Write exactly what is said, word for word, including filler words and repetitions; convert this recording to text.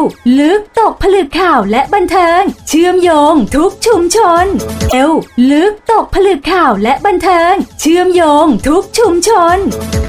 ลึกตกผลึกข่าวและบันเทิงเชื่อมโยงทุกชุมชนเอวลึกตกผลึกข่าวและบันเทิงเชื่อมโยงทุกชุมชน